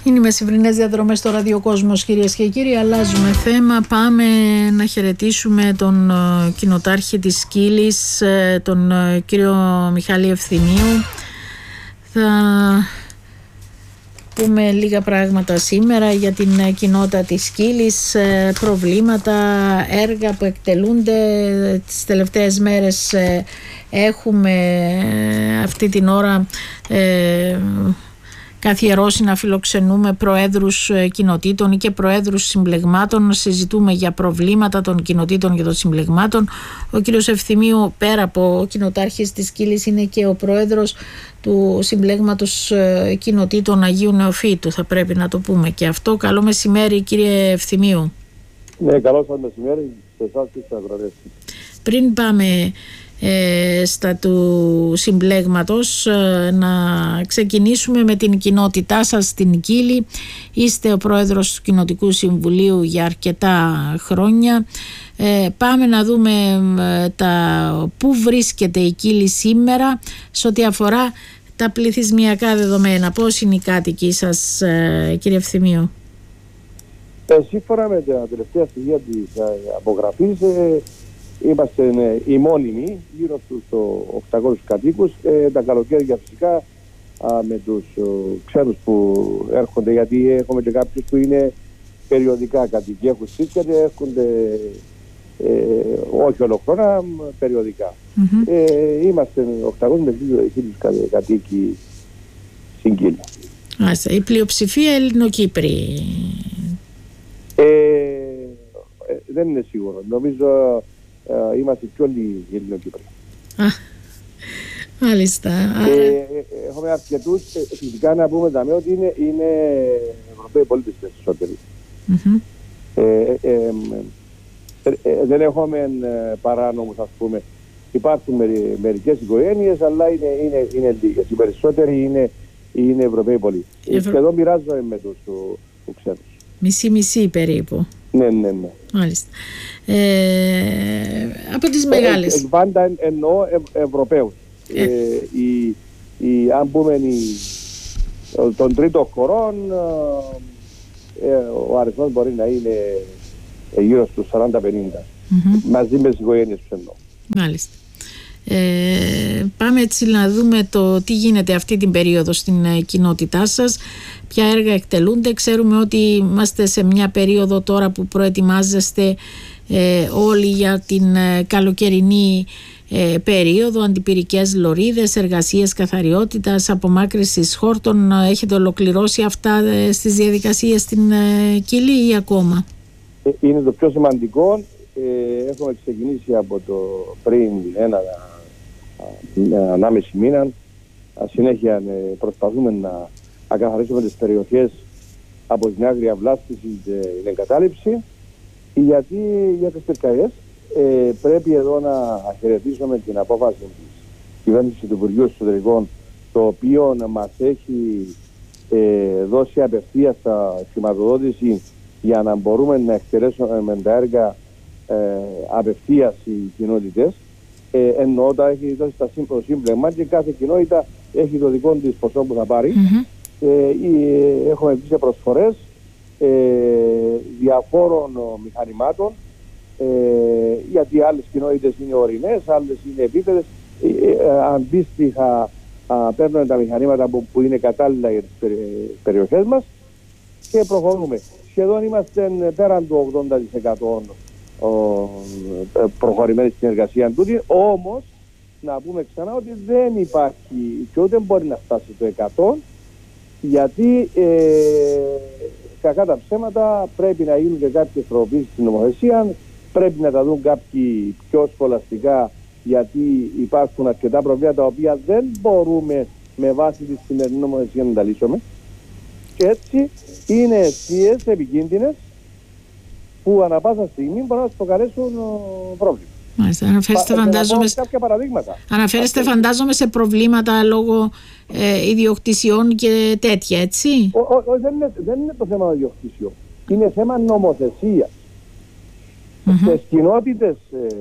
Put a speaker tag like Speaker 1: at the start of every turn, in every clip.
Speaker 1: Είναι οι μεσημβρινές διαδρομές στο ραδιοκόσμος, κυρίες και κύριοι. Αλλάζουμε θέμα. Πάμε να χαιρετήσουμε τον κοινοτάρχη της Σκύλης, τον κύριο Μιχάλη Ευθυμίου. Θα πούμε λίγα πράγματα σήμερα για την κοινότητα της Σκύλης, προβλήματα, έργα που εκτελούνται τις τελευταίες μέρες. Έχουμε αυτή την ώρα καθιερώσει να φιλοξενούμε προέδρους κοινοτήτων ή και προέδρους συμπλεγμάτων. Συζητούμε για προβλήματα των κοινοτήτων και των συμπλεγμάτων. Ο κύριος Ευθυμίου, πέρα από ο κοινοτάρχης της Σκύλης, είναι και ο πρόεδρος του συμπλέγματος κοινοτήτων Αγίου Νεοφύτου. Θα πρέπει να το πούμε και αυτό. Καλό μεσημέρι, κύριε Ευθυμίου.
Speaker 2: Ναι, καλό σας μεσημέρι σε εσάς και στα αγροτές.
Speaker 1: Πριν πάμε στα του συμπλέγματος, να ξεκινήσουμε με την κοινότητά σας στην Κύλη. Είστε ο πρόεδρος του Κοινοτικού Συμβουλίου για αρκετά χρόνια. Πάμε να δούμε πού βρίσκεται η Κύλη σήμερα σε ό,τι αφορά τα πληθυσμιακά δεδομένα. Πώς είναι οι κάτοικοι σας, κύριε Ευθυμίου?
Speaker 2: Σύμφωνα με τα τελευταία στοιχεία της απογραφής, είμαστε οι μόνιμοι, γύρω στους 800 κατοίκους. Τα καλοκαίρια φυσικά με τους ξένους που έρχονται, γιατί έχουμε και κάποιους που είναι περιοδικά κατοικοί, έχουν σπίτια και έρχονται όχι ολοχρόνα, περιοδικά. Είμαστε 800 με 1.000 κατοίκοι στην Κύλη.
Speaker 1: Η πλειοψηφία Ελληνοκύπροι.
Speaker 2: Δεν είναι σίγουρο. Νομίζω είμαστε πιο λίγοι Ελληνοκύπροι.
Speaker 1: Μάλιστα.
Speaker 2: Έχουμε αρκετούς, φυσικά να πούμε ότι είναι Ευρωπαίοι πολίτες περισσότεροι. Δεν έχουμε παράνομους, ας πούμε. Υπάρχουν μερικές οικογένειες, αλλά είναι λίγες. Οι περισσότεροι είναι Ευρωπαίοι πολίτες. Σχεδόν μοιράζομαι με τους ξένους.
Speaker 1: Μισή-μισή περίπου.
Speaker 2: Ναι.
Speaker 1: Μάλιστα. Από τις μεγάλες.
Speaker 2: Πάντα εννοώ Ευρωπαίους. Αν πούμε των τρίτων χωρών, ο αριθμός μπορεί να είναι γύρω στους 40-50. Μαζί με τις οικογένειες του εννοώ.
Speaker 1: Μάλιστα. Πάμε έτσι να δούμε το τι γίνεται αυτή την περίοδο στην κοινότητά σας, ποια έργα εκτελούνται. Ξέρουμε ότι είμαστε σε μια περίοδο τώρα που προετοιμάζεστε όλοι για την καλοκαιρινή περίοδο, αντιπυρικές λωρίδες, εργασίες καθαριότητας, απομάκρυσης χόρτων. Έχετε ολοκληρώσει αυτά στις διαδικασίες στην Κύλη ή ακόμα?
Speaker 2: Είναι το πιο σημαντικό. Έχουμε ξεκινήσει από το πριν ανάμεση μήνα. Συνέχεια προσπαθούμε να ακαθαρίσουμε τις περιοχές από την άγρια βλάστηση και την εγκατάλειψη, γιατί για τις πυρκαγιές πρέπει εδώ να χαιρετήσουμε την απόφαση της κυβέρνησης του Υπουργείου Εσωτερικών, το οποίο μας έχει δώσει απευθείας τα χρηματοδότηση για να μπορούμε να εκτελέσουμε τα έργα απευθείας οι κοινότητες. Εννοώ τα έχει δώσει το σύμπλεγμα και κάθε κοινότητα έχει το δικό της ποσό που θα πάρει. Έχουμε βγει σε προσφορές διαφόρων μηχανημάτων, γιατί άλλες κοινότητες είναι ορεινές, άλλες είναι επίπεδες. Αντίστοιχα παίρνουν τα μηχανήματα που είναι κατάλληλα για τις περιοχές μας και προχωρούμε. Σχεδόν είμαστε πέραν του 80% προχωρημένη στην εργασία τούτη, όμως να πούμε ξανά ότι δεν υπάρχει και ούτε μπορεί να φτάσει το 100%, γιατί κακά τα ψέματα πρέπει να γίνουν και κάποιες τροποποιήσεις στην νομοθεσία, πρέπει να τα δουν κάποιοι πιο σχολαστικά, γιατί υπάρχουν αρκετά προβλήματα τα οποία δεν μπορούμε με βάση τη σημερινή νομοθεσία να τα λύσουμε, και έτσι είναι αιστείες επικίνδυνες που ανά πάσα στιγμή μπορούν να μας προκαλέσουν πρόβλημα.
Speaker 1: Μάλιστα. Αναφέρεστε φαντάζομαι σε προβλήματα λόγω ιδιοκτησιών και τέτοια, έτσι?
Speaker 2: Δεν είναι το θέμα ιδιοκτησιών. Είναι θέμα νομοθεσίας. Στις κοινότητες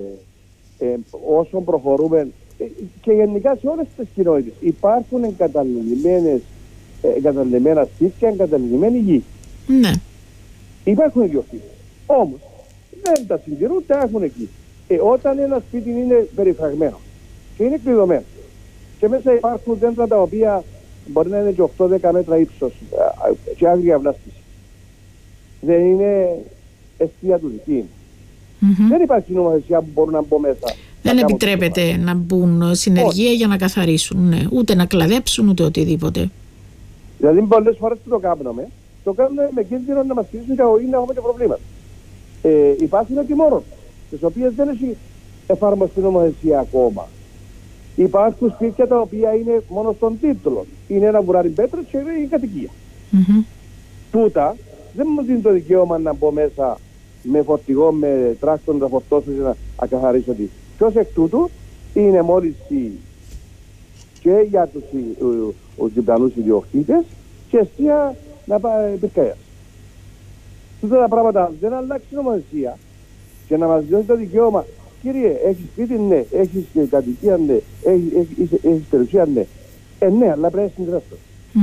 Speaker 2: όσο προχωρούμε και γενικά σε όλες τις κοινότητες υπάρχουν εγκαταλελειμμένες εγκαταλειμμένα σπίτια, εγκαταλειμμένη γη.
Speaker 1: Ναι.
Speaker 2: Υπάρχουν ιδιοκτήτες. Όμως δεν τα συντηρούν, τα έχουν εκεί. Όταν ένα σπίτι είναι περιφραγμένο και είναι κλειδωμένο και μέσα υπάρχουν δέντρα τα οποία μπορεί να είναι και 8-10 μέτρα ύψος και άγρια βλάστηση, δεν είναι αιστεία του δική. Δεν υπάρχει νομοθεσία που μπορούν να μπω μέσα.
Speaker 1: Δεν επιτρέπεται να μπουν συνεργεία για να καθαρίσουν, ναι. Ούτε να κλαδέψουν ούτε οτιδήποτε.
Speaker 2: Δηλαδή πολλές φορές που το κάνουμε με κίνδυνο να μας κλείσουν ή να έχουμε και προβλήματα. Υπάρχουν ετοιμόρροπες, τις οποίες δεν έχει εφαρμοστεί νομοθεσία ακόμα. Υπάρχουν σπίτια τα οποία είναι μόνο στον τίτλο. Είναι ένα βουράρι πέτρες και είναι η κατοικία. Τούτα δεν μου δίνει το δικαίωμα να μπω μέσα με φορτηγό, με τράκτορ να φορτώσω και να καθαρίσω τι. Και ως εκ τούτου είναι μόλυνση και για τους διπλανούς ιδιοκτήτες και αιστεία πυρκαγιάς. Τούτα τα πράγματα δεν αλλάξει η νομοθεσία και να μας δώσει το δικαίωμα. Κύριε, έχεις σπίτι, ναι. Έχεις κατοικία, ναι. Έχεις περιουσία, ναι. Ναι, αλλά πρέπει να συνδυαστώ.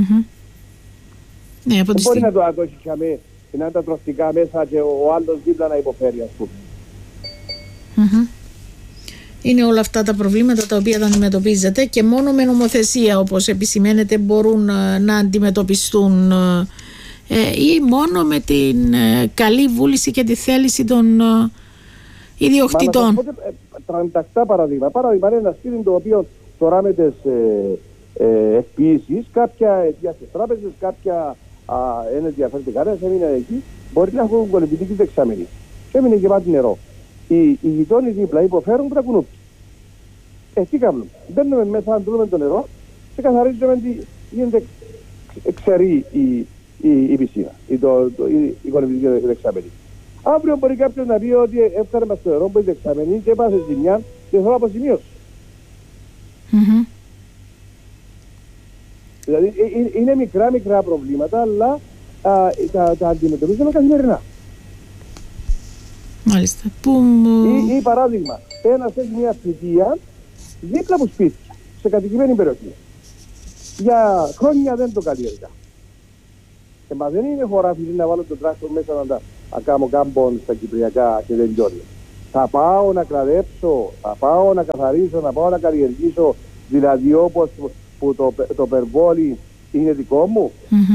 Speaker 1: Ναι, από
Speaker 2: δεν μπορεί να το έχει και να είναι τα τροφικά μέσα και ο άλλος δίπλα να υποφέρει, ας πούμε.
Speaker 1: Είναι όλα αυτά τα προβλήματα τα οποία τα αντιμετωπίζετε και μόνο με νομοθεσία, όπως επισημαίνεται, μπορούν να αντιμετωπιστούν ή μόνο με την καλή βούληση και τη θέληση των ιδιοκτητών.
Speaker 2: Τραντακτά παραδείγμα. Παράδειγμα είναι ένα σπίτι το οποίο τώρα με τις εκποίησεις, κάποια για τις τράπεζες, κάποια ένα ενδιαφέρεται κανένας, έμεινε εκεί, μπορεί να έχουν κολυμπητική δεξαμενή. Και έμεινε γεμάτη νερό. Οι γειτόνοι δίπλα υποφέρουν που τα κουνούπια. Τι κάνουμε. Μπαίνουμε μέσα, αντλούμε το νερό και καθαρίζουμε γίνεται ξερή η πισίνα, η κολυμπητική δεξαμενή. Αύριο μπορεί κάποιος να πει ότι έφτανε μας το νερό που είναι δεξαμενή και έπασε ζημιά και θέλω αποζημίωση. Δηλαδή είναι μικρά προβλήματα, αλλά τα αντιμετωπίζουμε καθημερινά.
Speaker 1: Μάλιστα.
Speaker 2: Ή παράδειγμα, ένας έχει μια θητεία δίπλα από σπίτια, σε κατοικημένη περιοχή. Για χρόνια δεν το καλλιεργά. Μα δεν είναι χωράφι να βάλω τον τράχτο μέσα να κάνω κάμπον στα κυπριακά και δεν λιώνει. Θα πάω να κλαδέψω, θα πάω να καθαρίσω, θα πάω να καλλιεργήσω, δηλαδή όπως που το περβόλι είναι δικό μου.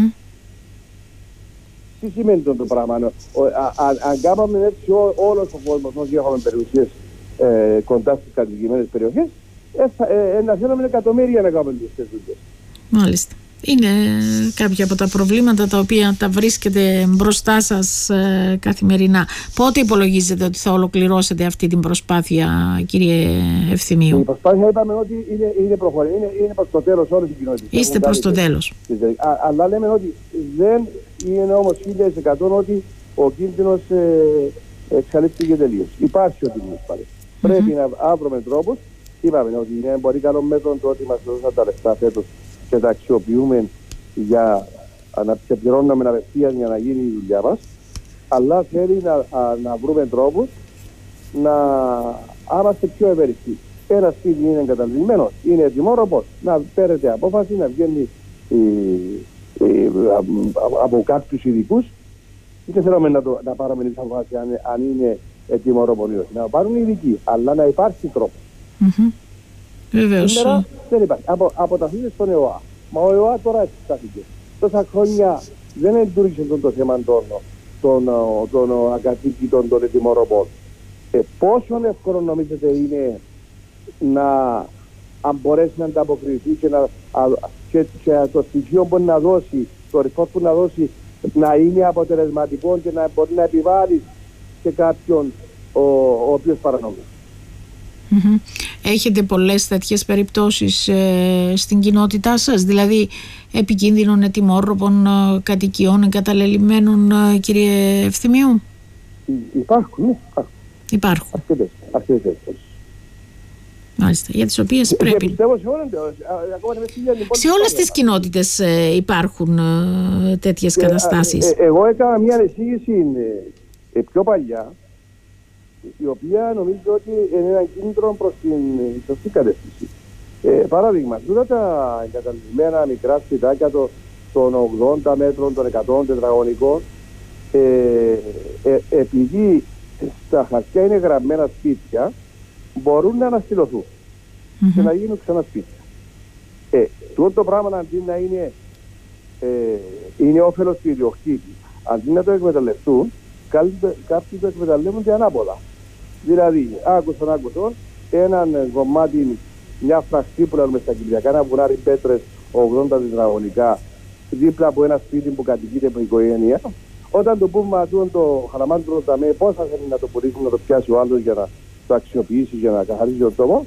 Speaker 2: Τι σημαίνει το πράγμα. Αν κάναμε έτσι όλος ο κόσμος, όσοι έχουμε περιουσίες κοντά στις κατοικημένες περιοχές, να θέλουμε εκατομμύρια να κάνουμε τις δουλειές.
Speaker 1: Μάλιστα. Είναι κάποια από τα προβλήματα τα οποία τα βρίσκετε μπροστά σας καθημερινά. Πότε υπολογίζετε ότι θα ολοκληρώσετε αυτή την προσπάθεια, κύριε Ευθυμίου? Η
Speaker 2: προσπάθεια είπαμε ότι είναι προχωρημένη, είναι προς το τέλος όλες οι κοινότητες.
Speaker 1: Είστε προς το τέλος.
Speaker 2: Αλλά λέμε ότι δεν είναι όμως 1000% ότι ο κίνδυνος εξαλείφθηκε τελείως. Υπάρχει ο κίνδυνος πάλι. Πρέπει να βρούμε τρόπους. Είπαμε ότι είναι πολύ καλό μέτρο το ότι μας δώσαν τα λεφτά φέτος και τα αξιοποιούμε για να πληρώνουμε απευθείας για να γίνει η δουλειά μας, αλλά θέλει να βρούμε τρόπους να είμαστε πιο ευαίσθητοι. Ένα σπίτι είναι εγκαταλειμμένο, είναι ετοιμόρροπο, να παίρνετε απόφαση να βγαίνει από κάποιους ειδικούς. Δεν θέλουμε να πάρουμε την απόφαση αν είναι ετοιμόρροπο ή όχι. Να πάρουν οι ειδικοί, αλλά να υπάρχει τρόπο. Σήμερα δεν υπάρχει. Αποταθείτε στον ΕΟΑ. Μα ο ΕΟΑ τώρα εξετάθηκε. Τόσα χρόνια δεν εντούργησε το θέμα των ακατοίκητων των ετοιμορροπών. Πόσο εύκολο νομίζετε είναι αν μπορέσει να ανταποκριθεί και το στοιχείο που να δώσει, το report που να δώσει, να είναι αποτελεσματικό και να μπορεί να επιβάλλει σε κάποιον ο οποίος παρανομεί.
Speaker 1: Έχετε πολλές τέτοιες περιπτώσεις στην κοινότητά σας, δηλαδή επικίνδυνων ετοιμόρροπων κατοικιών εγκαταλελειμμένων, κύριε Ευθυμίου?
Speaker 2: Υπάρχουν, ναι.
Speaker 1: Υπάρχουν.
Speaker 2: Αρκετές.
Speaker 1: Μάλιστα, για τις οποίες πρέπει. Σε όλες τις κοινότητες υπάρχουν τέτοιες καταστάσεις.
Speaker 2: Εγώ έκανα μια εισήγηση πιο παλιά, η οποία νομίζω ότι είναι ένα κίνητρο προς την σωστή κατεύθυνση. Παράδειγμα, τούτα τα εγκαταλειμμένα μικρά σπιτάκια των 80 μέτρων, των 100 τετραγωνικών, επειδή στα χαρτιά είναι γραμμένα σπίτια, μπορούν να αναστηλωθούν και να γίνουν ξανά σπίτια. Το πράγμα αντί να είναι όφελος του ιδιοκτήτη, αντί να το εκμεταλλευτούν, κάποιοι το εκμεταλλεύονται ανάποδα. Δηλαδή, άκουσαν έναν κομμάτι, μια φραχτή που λέμε στα Κυπριακά, να βουράρει πέτρες 80 τετραγωνικά δίπλα από ένα σπίτι που κατοικείται με οικογένεια. Όταν το πούμε το χαραμάντρο ταμέ, πώς θα θέλει να το πουλήσουμε, να το πιάσει ο άλλος για να το αξιοποιήσει, για να καθαρίσει τον τόπο,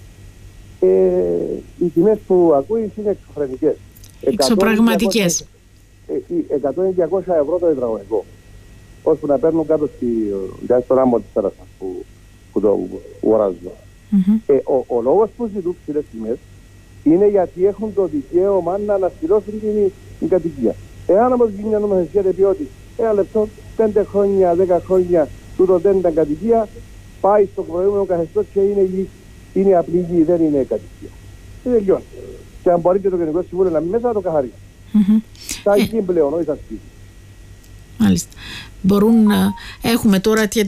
Speaker 2: οι τιμές που ακούει είναι εξωφρενικές.
Speaker 1: Εξωπραγματικές.
Speaker 2: 100-200 ευρώ το τετραγωνικό. Ώσπου να παίρνουν κάτω στον άμμο της θάλασσας που το αγοράζουν. Ο λόγος που ζητούν ψηλές τιμές είναι γιατί έχουν το δικαίωμα να αναστηλώσουν την κατοικία. Εάν όμως γίνει μια νομοθεσία πει ότι ένα λεπτό, 5 χρόνια, 10 χρόνια τούτο δεν ήταν κατοικία, πάει στο προηγούμενο καθεστώς και είναι απλή γη, δεν είναι κατοικία. Και τελειώνει. Και αν μπορεί και το Γενικό Συμβούλιο να μην μέσα, να το καθαρίσει. Θα γίνει πλέον, όχι θα σπίσει.
Speaker 1: Μάλιστα. Έχουμε τώρα και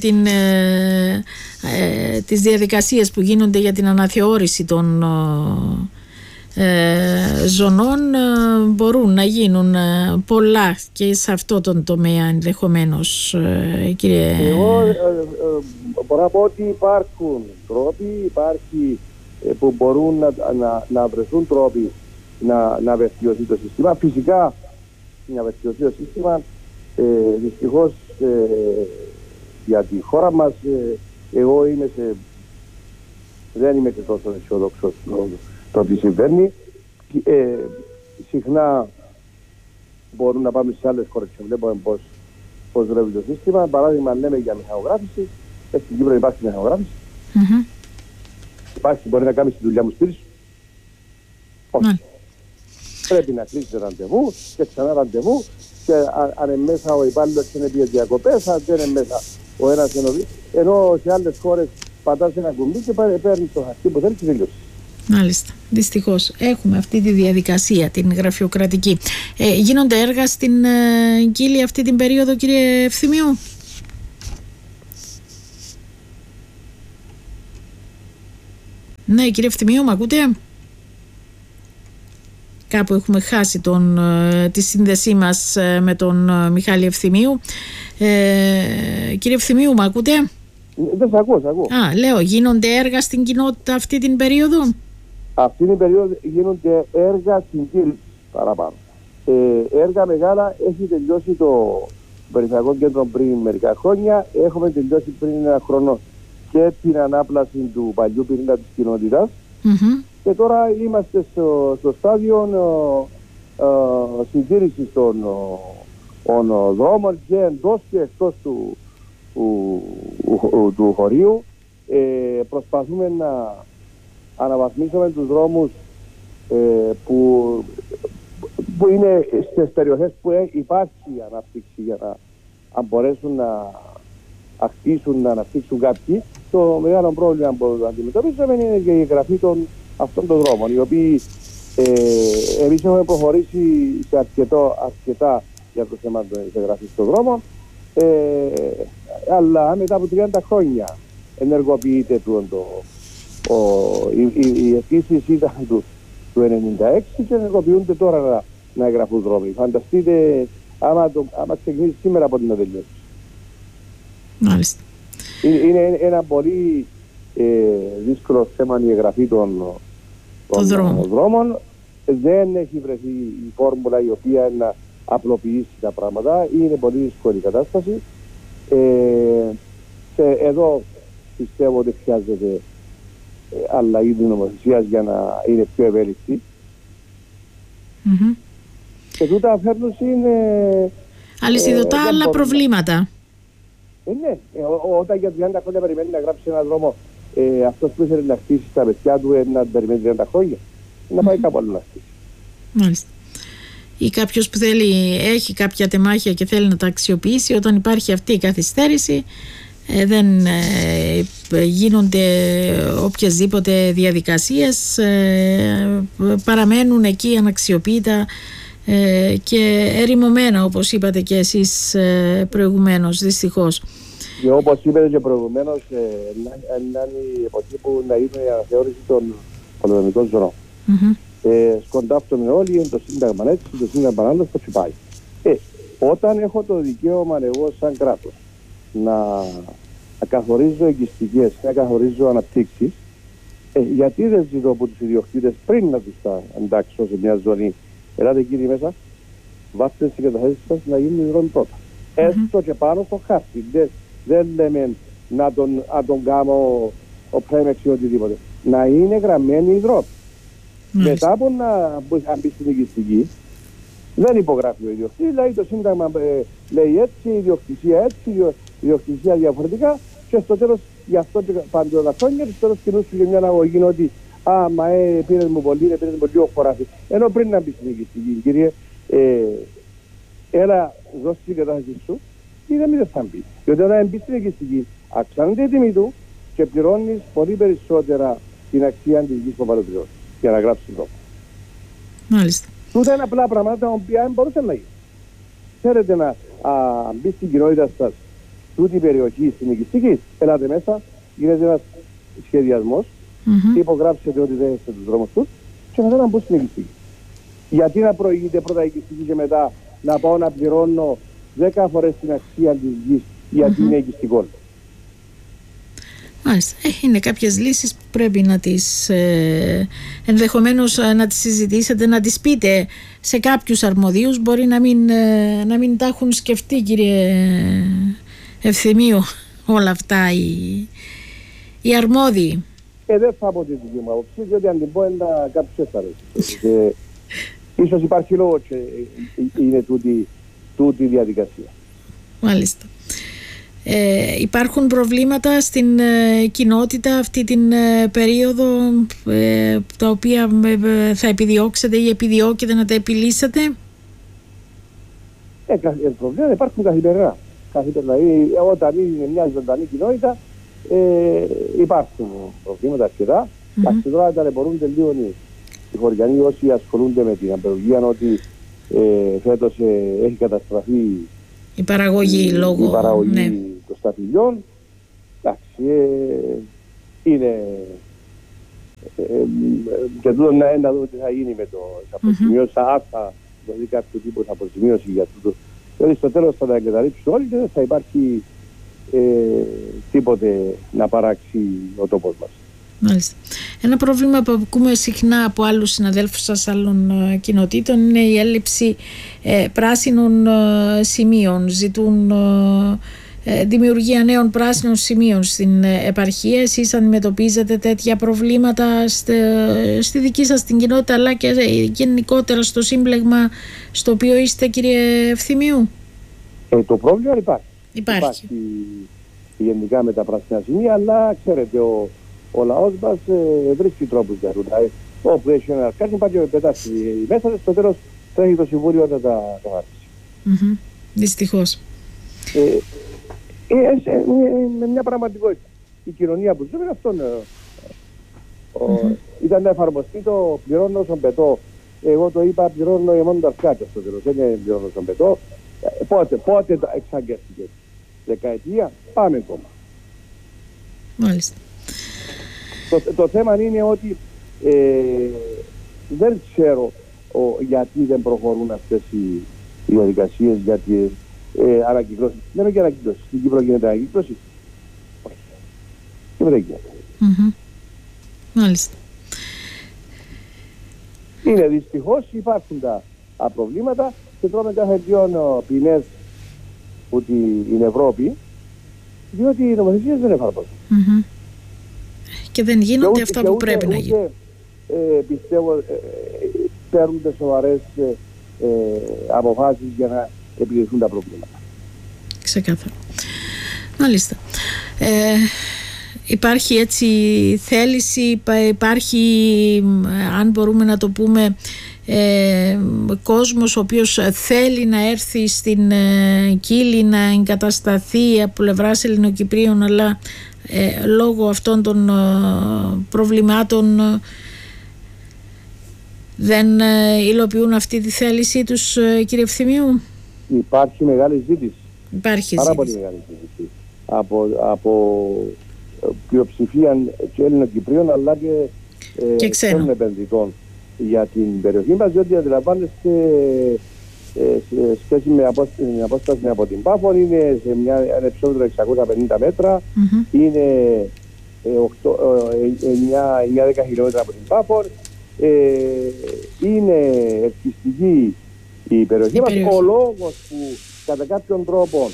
Speaker 1: τις διαδικασίες που γίνονται για την αναθεώρηση των ζωνών. Μπορούν να γίνουν πολλά και σε αυτό τον τομέα ενδεχομένως, κύριε.
Speaker 2: Εγώ μπορώ να πω ότι υπάρχουν τρόποι, που μπορούν να βρεθούν τρόποι να βελτιωθεί το σύστημα. Φυσικά να βελτιωθεί το σύστημα, δυστυχώς για τη χώρα μας, εγώ δεν είμαι και τόσο αισιοδόξος το ότι συμβαίνει. Συχνά μπορούν να πάμε σε άλλες χώρες και βλέπουμε πώς δουλεύει το σύστημα. Παράδειγμα, λέμε για μηχανογράφηση. Στην Κύπρο υπάρχει μηχανογράφηση. Μπορεί να κάνεις τη δουλειά μου σπίτι σου. Όχι. Πρέπει να κλείσεις ραντεβού και ξανά ραντεβού, και αν είναι μέσα ο υπάλληλος και είναι για διακοπές, αν δεν είναι μέσα ο ένας ενωδεί. Ενώ σε άλλες χώρες πατάς ένα κουμπί και παίρνεις το χαρτί που θέλεις και τελειώσεις.
Speaker 1: Μάλιστα. Δυστυχώς έχουμε αυτή τη διαδικασία, την γραφειοκρατική. Γίνονται έργα στην Κύλη αυτή την περίοδο, κύριε Ευθυμίου? Ναι, κύριε Ευθυμίου, μ' ακούτε? Κάπου έχουμε χάσει τη σύνδεσή μας με τον Μιχάλη Ευθυμίου. Κύριε Ευθυμίου, μ' ακούτε?
Speaker 2: Δεν σε ακούω.
Speaker 1: Λέω, γίνονται έργα στην κοινότητα αυτή την περίοδο?
Speaker 2: Αυτή την περίοδο γίνονται έργα στην Κύλη παραπάνω. Έργα μεγάλα. Έχει τελειώσει το Περιφερειακό Κέντρο πριν μερικά χρόνια. Έχουμε τελειώσει πριν ένα χρόνο και την ανάπλαση του παλιού πυρήνα της κοινότητας. Και τώρα είμαστε στο στάδιο συντήρησης των δρόμων και εντός και εκτός του χωρίου. Προσπαθούμε να αναβαθμίσουμε τους δρόμους που είναι στις περιοχές που υπάρχει ανάπτυξη, για να μπορέσουν να αναπτύξουν κάποιοι. Το μεγάλο πρόβλημα που αντιμετωπίζουμε είναι και η εγγραφή αυτών των δρόμων, οι οποίοι εμείς έχουμε προχωρήσει σε αρκετά για το θέμα της εγγραφής των δρόμων, αλλά μετά από 30 χρόνια ενεργοποιείται οι αιτήσεις ήταν του 1996 και ενεργοποιούνται τώρα να εγγραφούν δρόμοι. Φανταστείτε άμα ξεκινήσει σήμερα από την να τελειώσει.
Speaker 1: Μάλιστα.
Speaker 2: Είναι ένα πολύ δύσκολο θέμα η εγγραφή των δρόμων. Δεν έχει βρεθεί η φόρμουλα η οποία να απλοποιήσει τα πράγματα. Είναι πολύ δύσκολη η κατάσταση. Εδώ πιστεύω ότι χρειάζεται αλλαγή της νομοθεσίας για να είναι πιο ευέλικτη. Και τούτα φέρνουν είναι
Speaker 1: αλυσιδωτά άλλα προβλήματα.
Speaker 2: Ναι, όταν για 30 χρόνια περιμένει να γράψει ένα δρόμο, αυτός που ήθελε να χτίσει τα παιδιά του να περιμένει 30 χρόνια, να πάει κάπου άλλο να χτίσει.
Speaker 1: Μάλιστα. Ή κάποιος που έχει κάποια τεμάχια και θέλει να τα αξιοποιήσει, όταν υπάρχει αυτή η καθυστέρηση, δεν γίνονται οποιασδήποτε διαδικασίες, παραμένουν εκεί αναξιοποιητά και ερημωμένα, όπως είπατε και εσείς προηγουμένως, δυστυχώς.
Speaker 2: Και όπως είπατε και προηγουμένως, είναι η εποχή που να είναι η αναθεώρηση των πολεμικών ζωνών. Σκοντάφτουμε όλοι, το Σύνταγμα έτσι, το Σύνταγμα άλλο, το τσιπάει. Όταν έχω το δικαίωμα εγώ σαν κράτος να καθορίζω εγκιστικές, να καθορίζω αναπτύξεις, γιατί δεν ζητώ από τους ιδιοκτήτες πριν να τους τα εντάξω σε μια ζώνη? Ελάτε κύριοι μέσα, βάστε στις καταθέσεις σας να γίνουν οι δρόμοι πρώτα. Έστω και πάνω στο χάρτη. Δεν λέμε να τον κάνω ο πρέμεξ ή οτιδήποτε. Να είναι γραμμένοι οι δρόμοι. Μετά από να μπει στην οικιστική, δεν υπογράφει ο ιδιοκτήτης, δηλαδή το Σύνταγμα λέει έτσι, η ιδιοκτησία έτσι, η ιδιοκτησία διαφορετικά, και στο τέλος, γι' αυτό και πάντοτε τα χρόνια, στο τέλος κινούσου για μια αγωγή ότι πήρες μου πολύ, πήρες μου λίγο χωράφι. Ενώ πριν να μπει στην οικιστική, κύριε, έλα δώσει την κατάσταση σου ή δεν θα μπει. Γιατί όταν μπει στην οικιστική, αυξάνεται η τιμή του και πληρώνεις πολύ περισσότερα την αξία της γης που παρατηρώνεις για να γράψεις το.
Speaker 1: Μάλιστα.
Speaker 2: Τούτα είναι απλά πράγματα τα οποία δεν μπορούσαν να γίνουν. Θέλετε να μπει στην κοινότητα σας τούτη η περιοχή στην οικιστική, ελάτε μέσα, γίνεται ένας σχεδιασμός, υπογράψετε ότι δεν έχετε τους δρόμους τους και μετά να μπουν στην οικιστική. Γιατί να προηγείται πρώτα η οικιστική και μετά να πάω να πληρώνω 10 φορές την αξία της γης γιατί είναι οικιστικό?
Speaker 1: Μάλιστα. Είναι κάποιες λύσεις που πρέπει να τις ενδεχομένως να τις συζητήσετε, να τις πείτε σε κάποιους αρμοδίους. Μπορεί να μην τα έχουν σκεφτεί, κύριε Ευθυμίου, όλα αυτά οι αρμόδιοι.
Speaker 2: Δεν θα πω τη δική μου άποψη, διότι αν την πω κάποιος έφταρε. Ίσως υπάρχει λόγο και είναι τούτη η διαδικασία.
Speaker 1: Μάλιστα. Υπάρχουν προβλήματα στην κοινότητα αυτή την περίοδο τα οποία θα επιδιώξετε ή επιδιώκετε να τα επιλύσετε?
Speaker 2: Προβλήματα υπάρχουν καθημερινά. Όταν είναι μια ζωντανή κοινότητα υπάρχουν προβλήματα αρκετά. Τώρα ταλαιπωρούνται λίγο οι χωριανοί όσοι ασχολούνται με την αμπελουργία, ότι φέτος έχει καταστραφεί
Speaker 1: η παραγωγή λόγω
Speaker 2: των σταφυλιών. Εντάξει, είναι και τούτο να δούμε τι θα γίνει με τις αποζημιώσεις, θα δοθεί κάποιο τύπος αποζημίωση για τούτο. Δηλαδή στο τέλος θα τα εγκαταλείψουν όλοι και δεν θα υπάρχει τίποτε να παράξει ο τόπος μας.
Speaker 1: Μάλιστα. Ένα πρόβλημα που ακούμε συχνά από άλλους συναδέλφους σας άλλων κοινοτήτων είναι η έλλειψη πράσινων σημείων. Ζητούν δημιουργία νέων πράσινων σημείων στην επαρχία. Εσείς αντιμετωπίζετε τέτοια προβλήματα στη δική σας την κοινότητα, αλλά και γενικότερα στο σύμπλεγμα στο οποίο είστε, κύριε Ευθυμίου?
Speaker 2: Το πρόβλημα υπάρχει γενικά με τα πράσινα σημεία, αλλά ξέρετε ο λαός μας βρίσκει τρόπους για τούτα. Όπου έχει ένα αρκάκι πάει και πετάσει μέσα, στο τέλος τρέχει το Συμβούλιο να τα βάρξει.
Speaker 1: Δυστυχώς.
Speaker 2: Με μια πραγματικότητα. Η κοινωνία που ζούμε αυτόν ήταν να εφαρμοστεί το πληρώνω όσον πετώ. Εγώ το είπα, πληρώνω μόνο τα αρκάκια στο τέλος. Δεν είναι πληρώνω όσον πετώ. Πότε εξαγγέλθηκε? Δεκαετία, πάμε ακόμα.
Speaker 1: Μάλιστα.
Speaker 2: Το θέμα είναι ότι δεν ξέρω γιατί δεν προχωρούν αυτές οι διαδικασίες, γιατί ανακυκλώσεις. Λέμε και ανακυκλώσεις. Στην Κύπρο γίνεται ανακυκλώσεις? Όχι. Και δεν γίνεται.
Speaker 1: Μάλιστα.
Speaker 2: Είναι δυστυχώς, υπάρχουν τα προβλήματα και τρώμε κάθε δύο ποινές από την Ευρώπη, διότι οι νομοθεσίες δεν εφαρμόζουν.
Speaker 1: Και δεν γίνονται αυτά που πρέπει να γίνουν.
Speaker 2: Πιστεύω παίρνονται σοβαρές αποφάσεις για να επιληθούν τα προβλήματα.
Speaker 1: Ξεκάθαρα. Μάλιστα. Υπάρχει έτσι θέληση, υπάρχει, αν μπορούμε να το πούμε, κόσμος ο οποίος θέλει να έρθει στην Κύλη, να εγκατασταθεί από πλευράς Ελληνοκυπρίων, αλλά λόγω αυτών των προβλημάτων Δεν υλοποιούν αυτή τη θέλησή τους, κύριε Ευθυμίου?
Speaker 2: Υπάρχει μεγάλη ζήτηση.
Speaker 1: Υπάρχει
Speaker 2: πάρα
Speaker 1: ζήτηση.
Speaker 2: πολύ μεγάλη ζήτηση από πλειοψηφία και Έλληνων Κυπρίων, αλλά και ξένων επενδυτών για την περιοχή μας, διότι αντιλαμβάνεστε σχέση με απόσταση από την Πάφο είναι σε μια υψόμετρο 650 μέτρα, είναι 9-10 χιλιόμετρα από την Πάφο, είναι ελκυστική η περιοχή μας. Ο λόγος που κατά κάποιον τρόπο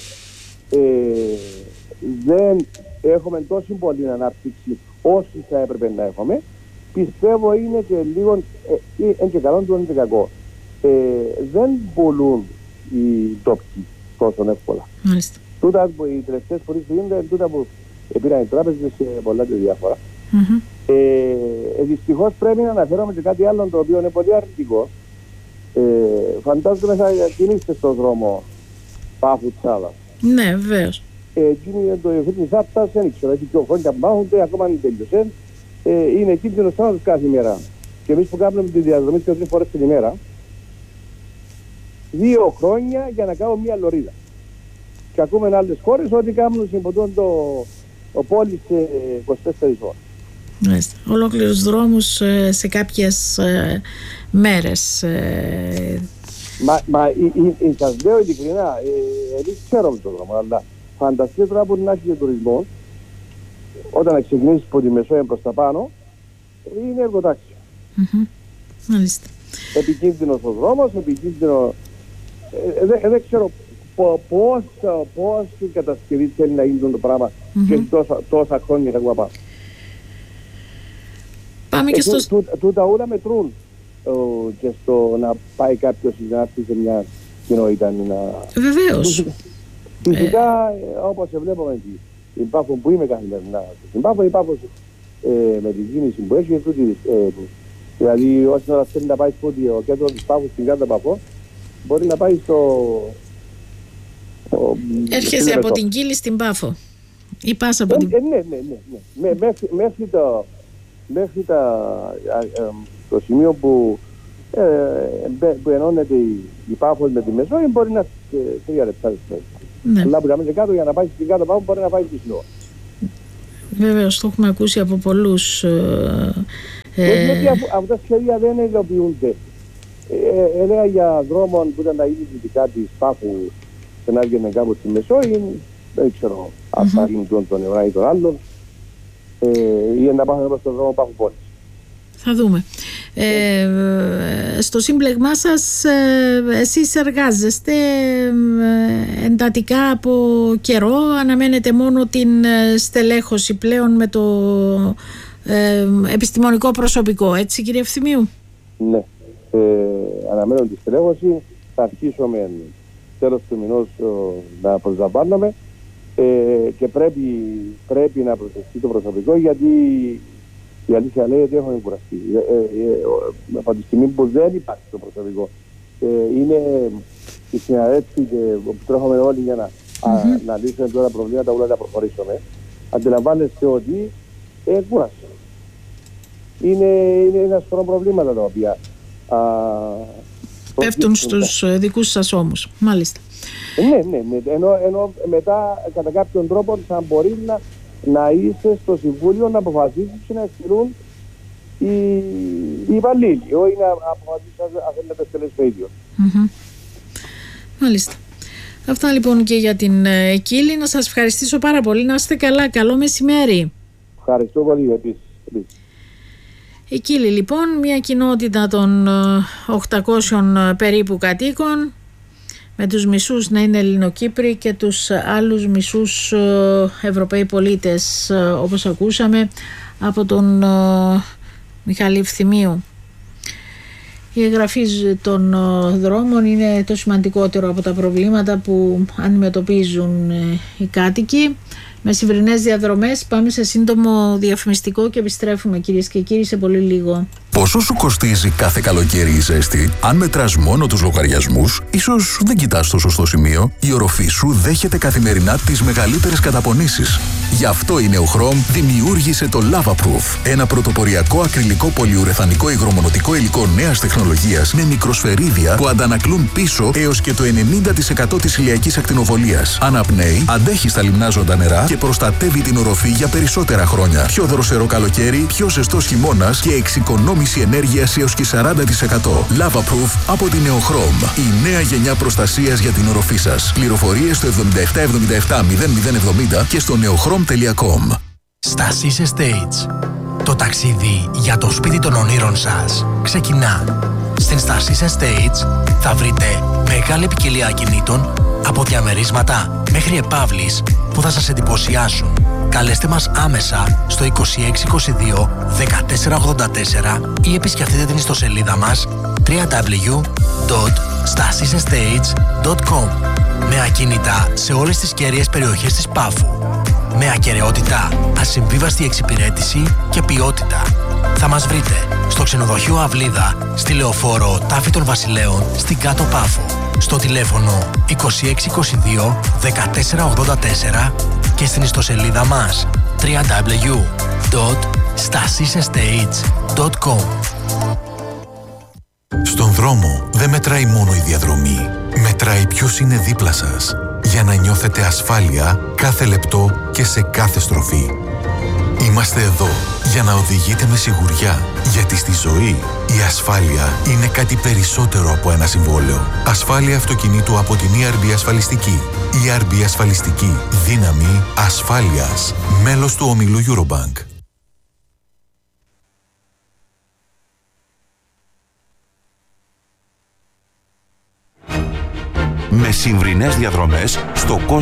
Speaker 2: δεν έχουμε τόσο πολύ ανάπτυξη όσοι θα έπρεπε να έχουμε, πιστεύω είναι και λίγο εν και καλό του εν και κακό. Δεν πουλούν οι τόποι τόσο εύκολα.
Speaker 1: Μάλιστα.
Speaker 2: Τούτα που οι τελευταίες φορές που γίνονται, τούτα που πήραν οι τράπεζες σε πολλά και διάφορα. Δυστυχώς πρέπει να αναφέρομαι και κάτι άλλο το οποίο είναι πολύ αρνητικό. Φαντάζομαι θα κινείστε στον δρόμο Πάφου Τσάλα.
Speaker 1: Ναι, βεβαίως.
Speaker 2: Εκείνη το υιοθέτη της Άπτας, δεν ξέρω, έχει και χρόνια που μάχονται, ακόμα δεν τέλειωσε. Είναι κίνδυνος θάνατος κάθε ημέρα. Και εμείς που κάνουμε τη διαδρομή 2-3 φορές την ημέρα, 2 χρόνια για να κάνουμε μια λωρίδα. Και ακούμε άλλες χώρες ότι κάνουν συμποτούν το πόλη σε 24 ώρες.
Speaker 1: Ολόκληρους δρόμους σε κάποιες μέρες.
Speaker 2: Σας λέω ειλικρινά, εμείς ξέρουμε τον δρόμο, αλλά φανταστείτε τώρα που να έχει και τουρισμό, όταν ξεκινήσεις από τη Μεσόγειο προς τα πάνω, είναι εργοτάξιο.
Speaker 1: Μάλιστα.
Speaker 2: Επικίνδυνος ο δρόμος, επικίνδυνο. Δεν ξέρω πόση κατασκευή θέλει να γίνει το πράγμα και τόσα χρόνια ακόμα πάνω.
Speaker 1: Πάμε και στο...
Speaker 2: Τούτα όλα μετρούν και στο να πάει κάποιος να έρθει σε μια κοινότητα.
Speaker 1: Βεβαίως.
Speaker 2: Φυσικά, όπως βλέπουμε την Πάφο που είμαι καθημερινά στην Πάφο, η Πάφος με την κίνηση που έχει, δηλαδή όση ώρα θέλει να πάει στο κέντρο της Πάφου στην κάτω Παφό, μπορεί να πάει στο...
Speaker 1: Έρχεσαι από την Κύλη στην Πάφο ή πας από την...
Speaker 2: Ναι. Μέχρι το σημείο που ενώνεται η Πάφος με τη Μεσόγειο μπορεί να είναι 3 λεπτά. Αλλά που κάνουμε κάτω για να πάει στην κάτω Πάφο μπορεί να πάει στη Συνό.
Speaker 1: Βέβαια, το έχουμε ακούσει από πολλούς.
Speaker 2: Γιατί αυτά τα σχέδια δεν υλοποιούνται. Έλεγα για δρόμο που ήταν να γίνει δυτικά της Πάφου και να βγαίνει κάπου στη Μεσόγειο, δεν ξέρω αν θα γίνει τον αιώνα ή τον άλλον, ή να πάμε προς τον δρόμο Πάφου πόλης.
Speaker 1: Θα δούμε. Στο σύμπλεγμά σας εσείς εργάζεστε εντατικά από καιρό, αναμένετε μόνο την στελέχωση πλέον με το επιστημονικό προσωπικό, έτσι κύριε Ευθυμίου?
Speaker 2: Ναι, αναμένω τη στελέχωση, θα αρχίσουμε τέλος του μηνός να προσλαμβάνομαι και πρέπει να προσεχθεί το προσωπικό, γιατί η αλήθεια λέει ότι έχουμε κουραστεί. Από τη στιγμή που δεν υπάρχει το προσωπικό, είναι η συναδέλφοι που τρέχουμε όλοι για να λύσουμε τώρα προβλήματα που να προχωρήσουμε. Αντιλαμβάνεστε ότι κούρασε. Είναι ένα σωρό προβλήματα τα οποία
Speaker 1: πέφτουν στους δικούς σας ώμους. Μάλιστα.
Speaker 2: Ναι. Ενώ μετά κατά κάποιον τρόπο θα μπορεί να είσαι στο Συμβούλιο να αποφασίσεις και να εκτελούν οι υπαλλήλοι, όχι να αποφασίσεις αν θέλει να το εκτελέσει το ίδιο.
Speaker 1: Μάλιστα. Αυτά λοιπόν και για την Κύλη. Να σας ευχαριστήσω πάρα πολύ. Να είστε καλά. Καλό μεσημέρι.
Speaker 2: Ευχαριστώ πολύ επίσης.
Speaker 1: Η Κύλη λοιπόν, μια κοινότητα των 800 περίπου κατοίκων, με τους μισούς να είναι Ελληνοκύπροι και τους άλλους μισούς Ευρωπαίοι πολίτες, όπως ακούσαμε από τον Μιχάλη Ευθυμίου. Η εγγραφή των δρόμων είναι το σημαντικότερο από τα προβλήματα που αντιμετωπίζουν οι κάτοικοι μεσημβρινές διαδρομές. Πάμε σε σύντομο διαφημιστικό και επιστρέφουμε, κυρίες και κύριοι, σε πολύ λίγο.
Speaker 3: Πόσο σου κοστίζει κάθε καλοκαίρι η ζέστη? Αν μετράς μόνο τους λογαριασμούς, ίσως δεν κοιτάς το σωστό σημείο. Η οροφή σου δέχεται καθημερινά τις μεγαλύτερες καταπονήσεις. Γι' αυτό η Neochrome δημιούργησε το Lavaproof, ένα πρωτοποριακό ακριλικό πολυουρεθανικό υγρομονωτικό υλικό νέας τεχνολογίας με μικροσφαιρίδια που αντανακλούν πίσω έως και το 90% της ηλιακής ακτινοβολίας. Αναπνέει, αντέχει στα λιμνάζοντα νερά και προστατεύει την οροφή για περισσότερα χρόνια. Πιο δροσερό καλοκαίρι, πιο ζεστός χειμώνας και εξοικονόμηση ενέργειας έως και 40%. Lavaproof από την Neochrome. Η νέα γενιά προστασίας για την οροφή σας. Πληροφορίες στο 7777 0070 και στο neochrome.com.
Speaker 4: Stasis Estates. Το ταξίδι για το σπίτι των ονείρων σας ξεκινά. Στην Stasis Estates θα βρείτε μεγάλη ποικιλία ακινήτων από διαμερίσματα μέχρι επαύλεις που θα σας εντυπωσιάσουν. Καλέστε μας άμεσα στο 2622 1484 ή επισκεφτείτε την ιστοσελίδα μας www.stasisestates.com. Με ακίνητα σε όλες τις κέρυες περιοχές της Πάφου. Με ακεραιότητα, ασυμβίβαστη εξυπηρέτηση και ποιότητα. Θα μας βρείτε στο ξενοδοχείο Αυλίδα, στη Λεωφόρο Τάφη των Βασιλέων, στην Κάτω Πάφο. Στο τηλέφωνο 2622 1484 και στην ιστοσελίδα μας www.stasisestates.com.
Speaker 5: Στον δρόμο δεν μετράει μόνο η διαδρομή. Μετράει ποιος είναι δίπλα σας, για να νιώθετε ασφάλεια κάθε λεπτό και σε κάθε στροφή. Είμαστε εδώ για να οδηγείτε με σιγουριά, γιατί στη ζωή η ασφάλεια είναι κάτι περισσότερο από ένα συμβόλαιο. Ασφάλεια αυτοκινήτου από την ERB Ασφαλιστική. ERB Ασφαλιστική. Δύναμη ασφάλειας. Μέλος του ομίλου Eurobank.
Speaker 6: Με συμβρινές διαδρομές στο κόσμο.